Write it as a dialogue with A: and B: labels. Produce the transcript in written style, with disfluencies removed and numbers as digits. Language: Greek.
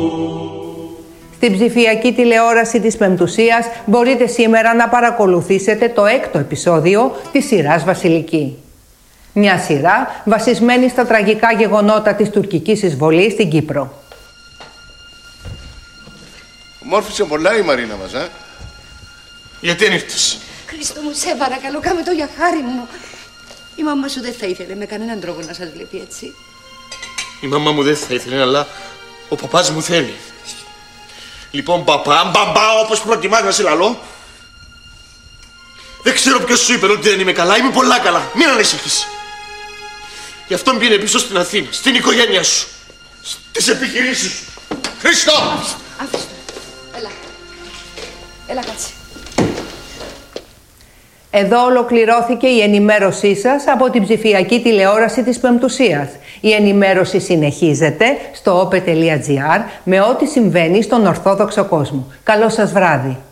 A: Στην ψηφιακή τηλεόραση της Πεμπτουσίας μπορείτε σήμερα να παρακολουθήσετε το 6ο επεισόδιο της σειράς Βασιλική. Μια σειρά βασισμένη στα τραγικά γεγονότα της τουρκικής εισβολής στην Κύπρο.
B: Μόρφησε πολλά η Μαρίνα μας, Γιατί δεν ήρθες?
C: Χριστό μου, σε παρακαλώ, κάμε το για χάρη μου. Η μαμά σου δεν θα ήθελε με κανέναν τρόπο να σας βλέπει έτσι.
B: Η μαμά μου δεν θα ήθελε, αλλά ο παπάς μου θέλει. Λοιπόν, μπαμπά, όπως προτιμάς να σε λαλώ. Δεν ξέρω ποιος σου είπε ότι δεν είμαι καλά. Είμαι πολλά καλά. Μην ανησυχείς. Γι' αυτό πήγαινε πίσω στην Αθήνα, στην οικογένειά σου, στις επιχειρήσεις σου. Χριστό!
C: Άφησε το. Έλα, κάτσε.
A: Εδώ ολοκληρώθηκε η ενημέρωσή σας από την ψηφιακή τηλεόραση της Πεμπτουσίας. Η ενημέρωση συνεχίζεται στο ope.gr με ό,τι συμβαίνει στον Ορθόδοξο κόσμο. Καλό σας βράδυ.